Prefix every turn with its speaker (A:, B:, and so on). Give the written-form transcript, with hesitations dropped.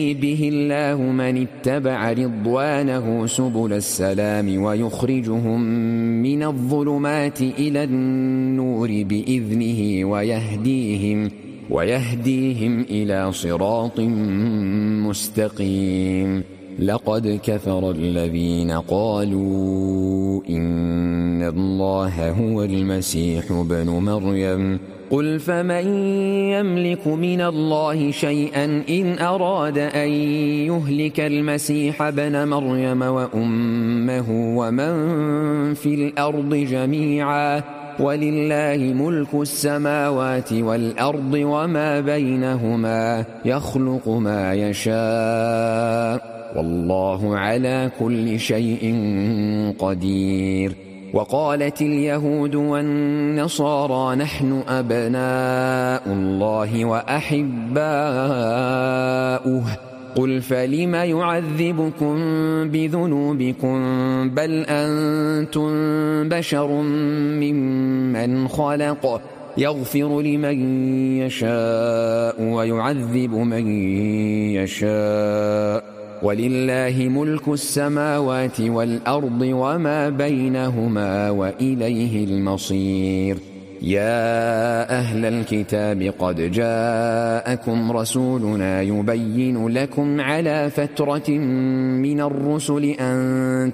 A: به الله من اتبع رضوانه سبل السلام ويخرجهم من الظلمات إلى النور بإذنه ويهديهم إلى صراط مستقيم. لقد كفر الذين قالوا إن الله هو المسيح ابن مريم قل فمن يملك من الله شيئا إن أراد أن يهلك المسيح ابن مريم وأمه ومن في الأرض جميعا ولله ملك السماوات والأرض وما بينهما يخلق ما يشاء والله على كل شيء قدير. وقالت اليهود والنصارى نحن أبناء الله وأحباؤه قل فلم يعذبكم بذنوبكم بل أنتم بشر ممن خلق يغفر لمن يشاء ويعذب من يشاء ولله ملك السماوات والأرض وما بينهما وإليه المصير. يا أهل الكتاب قد جاءكم رسولنا يبين لكم على فترة من الرسل أن